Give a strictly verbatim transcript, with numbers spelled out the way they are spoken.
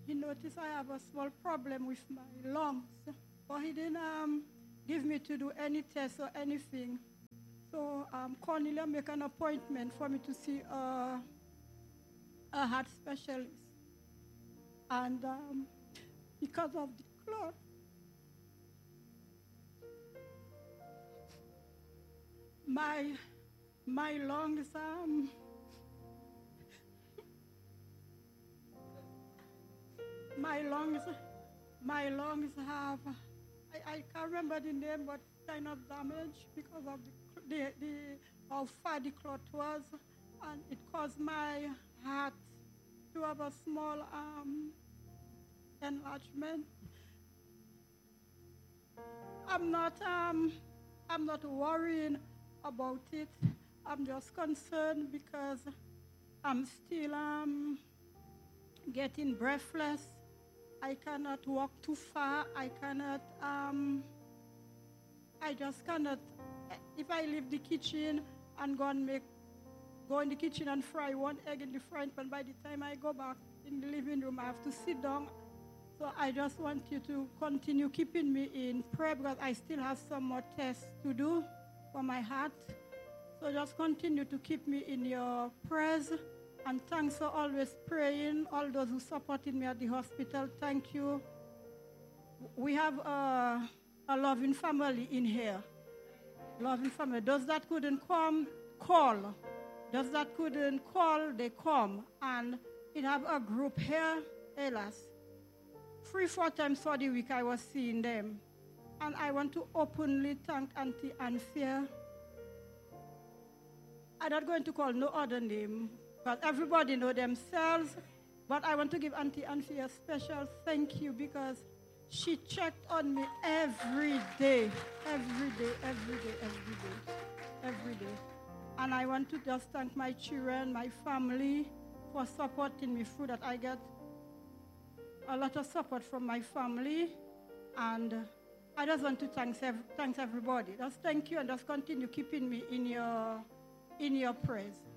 he noticed I have a small problem with my lungs, but he didn't um, give me to do any test or anything. So um, Cornelia make an appointment for me to see a, a heart specialist. And um, because of the clot, my my lungs um my lungs my lungs have I, I can't remember the name, but kind of damage because of the the, the how far the clot was, and it caused my heart to have a small um enlargement. I'm not um I'm not worrying about it. I'm just concerned because I'm still um getting breathless. I cannot walk too far. I cannot um I just cannot. If I leave the kitchen and go and make go in the kitchen and fry one egg in the frying pan, by the time I go back in the living room, I have to sit down. So I just want you to continue keeping me in prayer because I still have some more tests to do for my heart. So just continue to keep me in your prayers. And thanks for always praying, all those who supported me at the hospital. Thank you. We have a, a loving family in here. Loving family. Those that couldn't come, call. Those that couldn't call, they come. And it have a group here, Elas. Three, four times for the week I was seeing them. And I want to openly thank Auntie Anthea. I'm not going to call no other name, because everybody know themselves. But I want to give Auntie Anthea a special thank you because she checked on me every day, every day, every day, every day, every day. And I want to just thank my children, my family, for supporting me through that. I get a lot of support from my family, and I just want to thank thanks everybody. Just thank you, and just continue keeping me in your in your prayers.